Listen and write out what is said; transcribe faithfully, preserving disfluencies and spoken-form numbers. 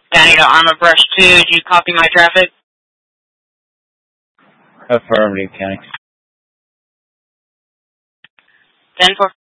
County to Armor Brush two, do you copy my traffic? Affirmative, County. ten four